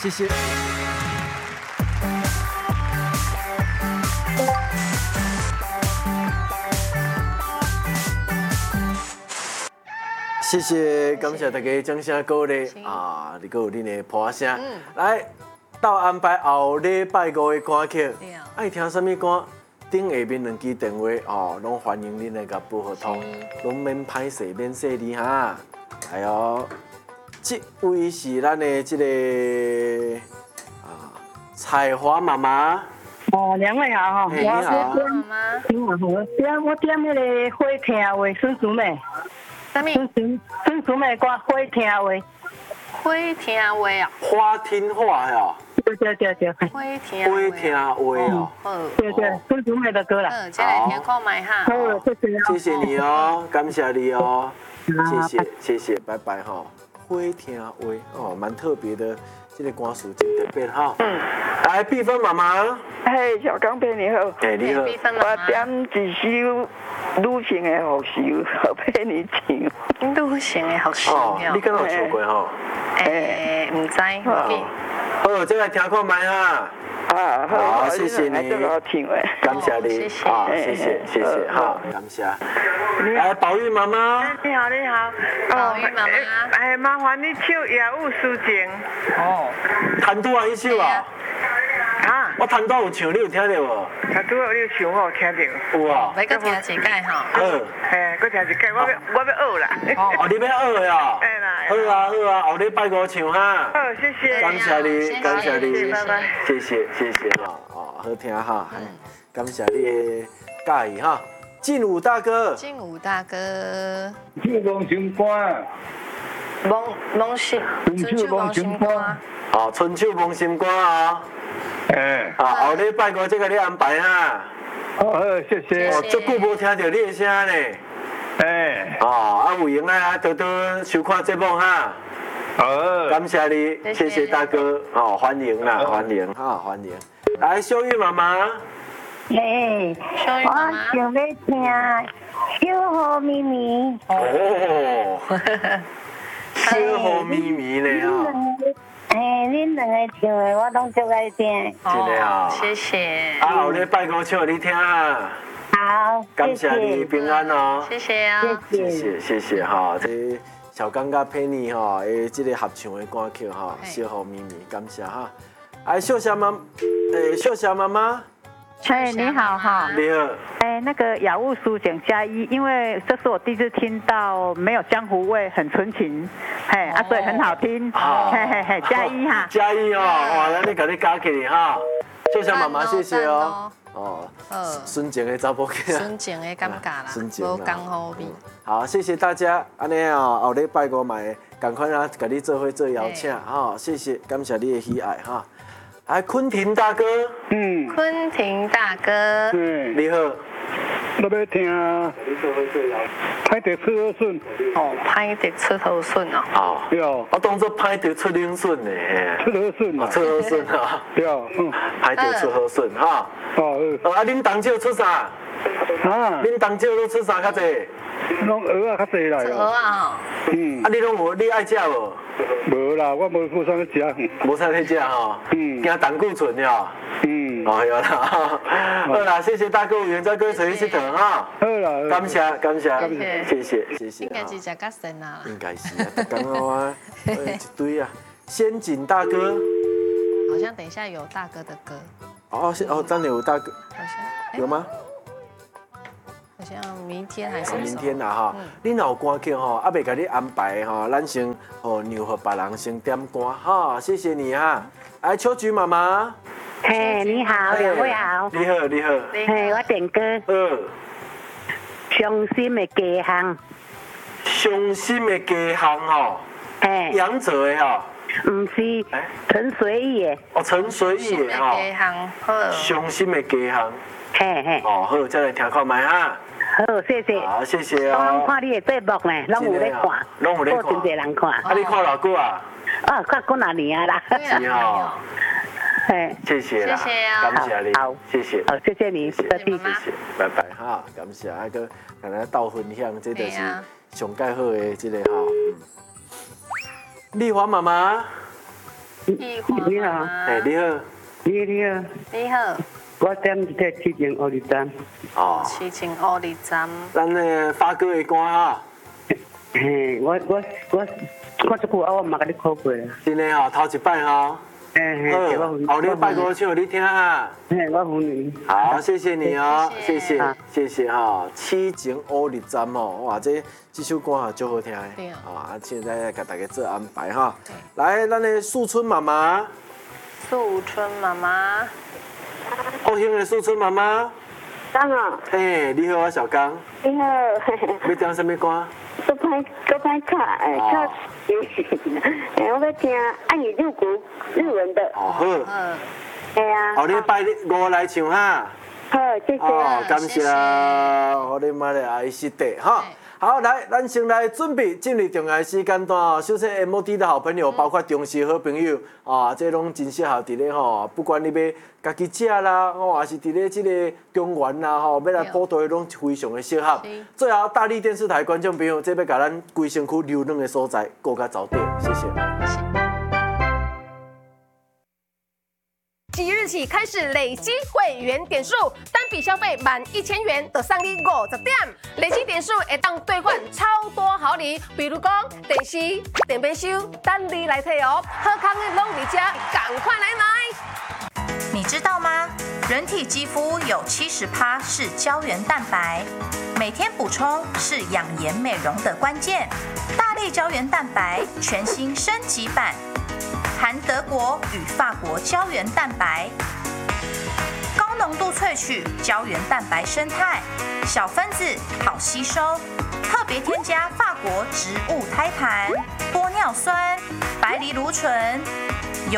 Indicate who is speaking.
Speaker 1: 谢谢。谢谢，感谢大家掌声鼓励啊！你还有恁的歌声，来到安排后礼拜五的歌曲，爱听什么歌？顶下面2支电话哦，拢欢迎恁来甲拨合通，拢免歹势免说你哈。来哦，这位是咱的这个彩华妈妈。
Speaker 2: 哦，两位好哈，
Speaker 1: 你好，
Speaker 3: 妈妈。
Speaker 2: 我点那个花听话孙淑美，孙淑美歌花听话，
Speaker 3: 花听话啊。
Speaker 1: 花听话哟。
Speaker 2: 对。
Speaker 3: 花听话。
Speaker 1: 花听话哦。
Speaker 2: 对，孙淑美的歌啦。
Speaker 3: 再来听看麦哈。
Speaker 2: 好，
Speaker 1: 谢谢你哦，感谢你哦，谢谢，拜拜哈。花听话哦，蛮特别的，这个歌词真特别哈。来，碧芬妈妈。
Speaker 4: 嘿，小刚伯你好。
Speaker 1: 哎，你好。
Speaker 4: 我点一首女性的好sho好陪你唱。
Speaker 3: 女性的好sho
Speaker 1: 哦，你敢有唱过吼？
Speaker 3: 唔知。
Speaker 1: 好，再来听看麦哈。好，谢谢你，感谢你，啊，谢谢，好，感谢。来，宝玉妈妈。
Speaker 5: 你好。
Speaker 3: 宝玉妈妈。
Speaker 5: 麻烦你唱《夜雾抒情》。
Speaker 1: 哦。弹拄啊，迄首啊。
Speaker 5: 啊。
Speaker 1: 我弹拄有唱，你有听到无？
Speaker 5: 弹拄你有唱，我有听到。
Speaker 1: 有啊。
Speaker 3: 要搁听一届哈。
Speaker 5: 好。嘿，搁听一届，我要学啦。
Speaker 1: 哦，你要学的哦。
Speaker 5: 哎啦。
Speaker 1: 好啊，后礼拜五唱哈。
Speaker 5: 好，谢谢。
Speaker 1: 感谢你，
Speaker 5: 拜拜。
Speaker 1: 谢谢哈，哦，好听哈，感谢你的介意哈。劲舞大哥。
Speaker 3: 劲舞大哥。
Speaker 6: 春秋梦心肝。
Speaker 3: 梦心。春秋梦心肝。
Speaker 1: 哦，春秋梦心肝啊。后礼拜五再给你安排哈。
Speaker 6: 好，谢谢。
Speaker 1: 哦，足久无听到你的声呢。有闲来多多收看节目哈。好，感谢你，谢谢大哥，哦，欢迎啦，欢迎哈，欢迎。来，秀玉妈妈。
Speaker 2: 嘿，我想要听小雨咪咪。
Speaker 1: 哦，小雨咪咪呢啊。
Speaker 2: 恁两个唱的我拢最爱听。
Speaker 1: 真的啊。
Speaker 3: 谢谢。
Speaker 1: 后礼拜五唱给你听啊。
Speaker 2: 好，
Speaker 1: 感谢你平安哦。
Speaker 3: 谢谢啊。
Speaker 1: 谢谢哈，这小刚甲佩妮哈，诶，这个合唱的歌曲哈，小雨咪咪，感谢哈。哎，秀霞妈妈。
Speaker 2: 哎，你好哈。
Speaker 1: 你好。
Speaker 2: 哎，那个雅物抒情+1，因为这是我第一次听到没有江湖味，很纯情，所以很好听。+1哈。
Speaker 1: +1哦，哇，那你赶紧加起来哈。秀霞妈妈，谢谢哦。哦，纯情的查甫囝，
Speaker 3: 纯情的感觉啦，无讲好味。
Speaker 1: 好，谢谢大家，安尼哦，后礼拜五买，赶快啦，甲你做伙做邀请哈，谢谢，感谢你的喜爱哈。来，昆廷大哥，
Speaker 3: 昆廷大哥，
Speaker 1: 你好，
Speaker 6: 我要听歹得出好顺。
Speaker 3: 哦，歹得出好顺哦。
Speaker 1: 哦，
Speaker 6: 对，
Speaker 1: 我当作歹得出冷顺呢。
Speaker 6: 出好顺啊。
Speaker 1: 出好顺啊。
Speaker 6: 对，
Speaker 1: 歹得出好顺哈。恁同少出啥？恁同少都出啥较济？
Speaker 6: 拢蚵仔较济啦。
Speaker 3: 蚵啊
Speaker 1: 你拢无，你爱食无？
Speaker 6: 无啦，我无啥咧食。
Speaker 1: 无啥咧食吼。惊胆固醇哟。哦，有啦。好啦，谢谢大哥，有缘再跟陈医师等哈。
Speaker 6: 好啦，
Speaker 1: 感谢，谢谢。
Speaker 3: 应该是食较深啊。
Speaker 1: 应该是啊，刚好啊，一堆啊。仙景大哥。
Speaker 3: 好像等一下有大哥的歌。
Speaker 1: 真的有大哥。
Speaker 3: 好像。
Speaker 1: 有吗？
Speaker 3: 好像明天还是
Speaker 1: 明天啦哈，恁有歌曲吼，还未甲你安排吼，咱先让予别人先点歌哈，谢谢你哈。来，秋菊妈妈。
Speaker 2: 你好，两位好。
Speaker 1: 你好。
Speaker 2: 我点歌。伤心的家乡。
Speaker 1: 伤心的家乡吼。杨哲的吼。
Speaker 2: 唔是，陈随意的。
Speaker 1: 陈随意的吼。伤心的家乡。好，再来听看麦哈。
Speaker 2: 好，谢谢。
Speaker 1: 好，谢谢哦。
Speaker 2: 我看你的节目呢，拢有咧看，
Speaker 1: 拢有咧看，
Speaker 2: 真侪人看。
Speaker 1: 你看偌久啊？
Speaker 2: 看几哪年啊啦。
Speaker 1: 是哦。谢谢啦，感谢你，
Speaker 2: 好，
Speaker 1: 谢谢。
Speaker 2: 好，谢谢你，
Speaker 1: 谢谢，拜拜哈，感谢啊个，跟咱斗分享，这就是上介好的这个哈。丽华妈妈。
Speaker 3: 丽华妈妈。
Speaker 1: 哎，你好。
Speaker 3: 你好。
Speaker 4: 我点一个七情乌日站。
Speaker 1: 哦。
Speaker 3: 七情乌日站。
Speaker 1: 咱的发哥的歌哈。
Speaker 4: 嘿，我这句我嘛甲你考过啦。
Speaker 1: 真的吼，头一摆吼。后礼拜歌唱你听哈。
Speaker 4: 嘿，我扶你。
Speaker 1: 好，谢谢你哦，谢谢哈。七情乌日站哦，哇，这首歌啊，足好听的。对啊。现在给大家做安排哈。来，咱的素春妈妈。
Speaker 3: 素春妈妈。
Speaker 1: 高兴的素春妈妈。
Speaker 4: 刚好。
Speaker 1: 嘿，你好，我小刚。
Speaker 4: 你好。
Speaker 1: 要听什么歌？
Speaker 4: 都歹卡，卡游戏。我要听爱你入骨日文的。
Speaker 1: 哦好。
Speaker 4: 对啊。
Speaker 1: 后礼拜5来唱哈。
Speaker 4: 好，谢谢。
Speaker 1: 哦，感谢，好你妈的爱惜的哈。好，来，咱先来准备进入重要的时间段哦。首先 MOD 的好朋友，包括中视好朋友啊，这拢真适合伫咧吼，不管你要家己食啦，吼，还是伫咧这个公园啦，吼，要来普渡的拢非常的适合。最后，大力电视台观众朋友，这要甲咱规身躯流冷的所在，更加早点，谢谢。
Speaker 7: 即日起开始累积会员点数，单笔消费满1000元就送你50点，累积点数会当兑换超多好礼，比如讲电视、电冰箱，等你来摕哦。好康的拢伫这，赶快来买！
Speaker 8: 你知道吗？人体肌肤有70%是胶原蛋白，每天补充是养颜美容的关键。大力胶原蛋白全新升级版。含德国与法国胶原蛋白，高浓度萃取胶原蛋白生态，小分子好吸收，特别添加法国植物胎盘、玻尿酸、白藜芦醇。